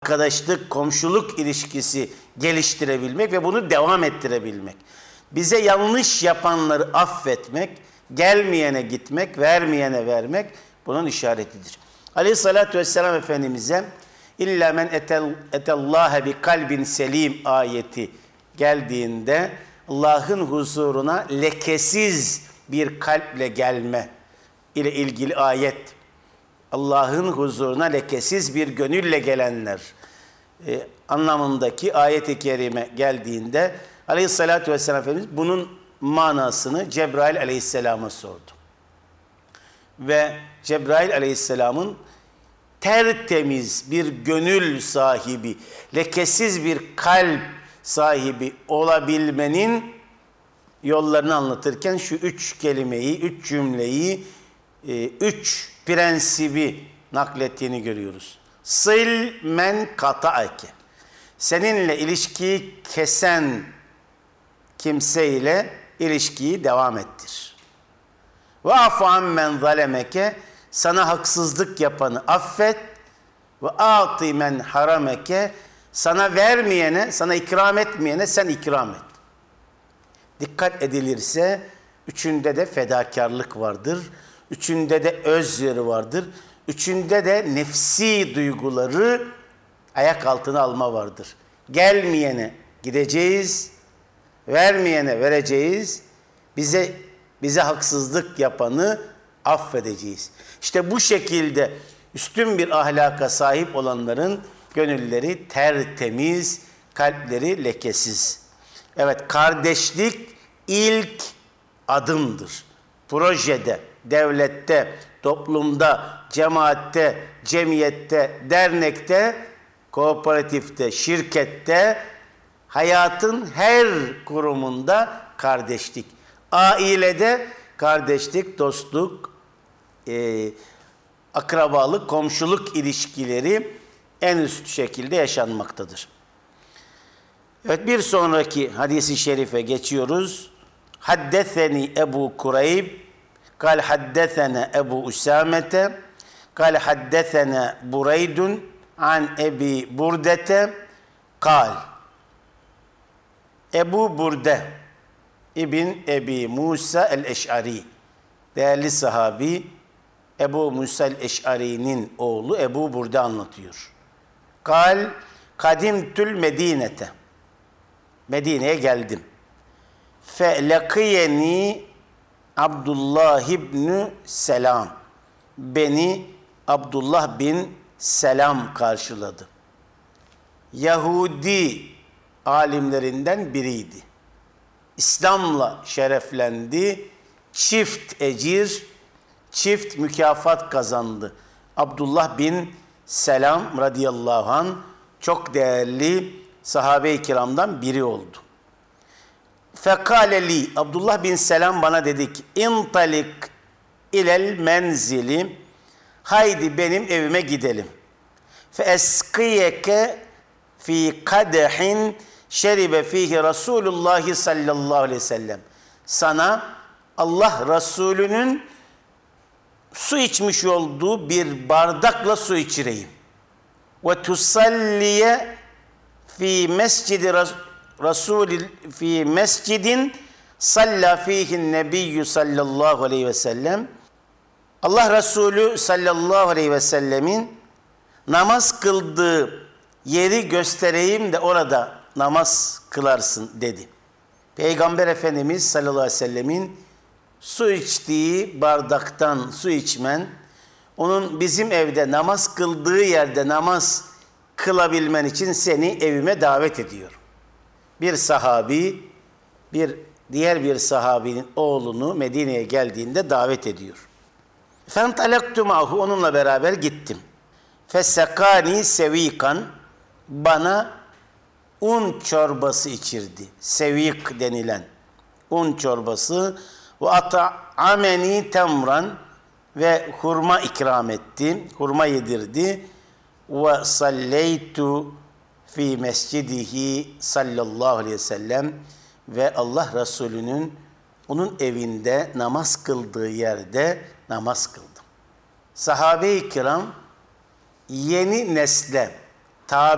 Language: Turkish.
arkadaşlık, komşuluk ilişkisi geliştirebilmek ve bunu devam ettirebilmek. Bize yanlış yapanları affetmek, gelmeyene gitmek, vermeyene vermek bunun işaretidir. Aleyhissalatü vesselam Efendimiz'e İlla men etellâhe bi kalbin selim ayeti geldiğinde Allah'ın huzuruna lekesiz bir kalple gelme ile ilgili ayet. Allah'ın huzuruna lekesiz bir gönülle gelenler anlamındaki ayet-i kerime geldiğinde Aleyhissalatü vesselam Efendimiz bunun manasını Cebrail aleyhisselama sordu. Ve Cebrail aleyhisselamın tertemiz bir gönül sahibi, lekesiz bir kalp sahibi olabilmenin yollarını anlatırken şu üç kelimeyi, üç cümleyi, üç prensibi naklettiğini görüyoruz. Sil men kata'ake. Seninle ilişkiyi kesen kimseyle ilişkiyi devam ettir. Ve afu ammen zalemeke. Sana haksızlık yapanı affet. Ve ati men harameke. Sana vermeyene, sana ikram etmeyene sen ikram et. Dikkat edilirse üçünde de fedakarlık vardır. Üçünde de özveri vardır. Üçünde de nefsi duyguları ayak altına alma vardır. Gelmeyene gideceğiz, vermeyene vereceğiz, bize haksızlık yapanı affedeceğiz. İşte bu şekilde üstün bir ahlaka sahip olanların gönülleri tertemiz, kalpleri lekesiz. Evet, kardeşlik ilk adımdır. Projede, devlette, toplumda, cemaatte, cemiyette, dernekte, kooperatifte, şirkette, hayatın her kurumunda kardeşlik. Ailede kardeşlik, dostluk, akrabalık, komşuluk ilişkileri en üst şekilde yaşanmaktadır. Evet, bir sonraki hadis-i şerife geçiyoruz. Haddeseni Ebu Kurayb, kal haddesene Ebu Usamete, kal haddesene Bureydun an Ebi Burdete, kal. Ebu Burde İbn Ebi Musa el-Eş'ari, değerli sahabi Ebu Musa el-Eş'ari'nin oğlu Ebu Burde anlatıyor. Kal kadimtül Medinete. Medine'ye geldim. Fe lekiyeni Abdullah ibn Selam. Beni Abdullah bin Selam karşıladı. Yahudi alimlerinden biriydi. İslam'la şereflendi. Çift ecir, çift mükafat kazandı. Abdullah bin Selam radıyallahu anh çok değerli sahabe-i kiramdan biri oldu. Fekale li, Abdullah bin Selam bana dedi ki, intalik ilel menzili, haydi benim evime gidelim. Fe eskiyeke fi kadehin şeribe fihi Resulullah sallallahu aleyhi ve sellem. Sana Allah Resulü'nün su içmiş olduğu bir bardakla su içireyim. Ve tusalliye fi mescidi fi mescidin salla fihi'n nebiyyü sallallahu aleyhi ve sellem. Allah Resulü sallallahu aleyhi ve sellemin namaz kıldığı yeri göstereyim de orada namaz kılarsın dedi. Peygamber Efendimiz sallallahu aleyhi ve sellemin su içtiği bardaktan su içmen, onun bizim evde namaz kıldığı yerde namaz kılabilmen için seni evime davet ediyorum. Bir sahabi, diğer bir sahabinin oğlunu Medine'ye geldiğinde davet ediyor. Fentalaktu ma'hu, onunla beraber gittim. Fesekani sevikan, bana un çorbası içirdi. Sevik denilen un çorbası. Ve at'ameni temran, ve hurma ikram etti. Hurma yedirdi. Ve salleytu fi mescidihi sallallahu aleyhi ve sellem, ve Allah Resulü'nün onun evinde namaz kıldığı yerde namaz kıldım. Sahabe-i kiram yeni nesle tabi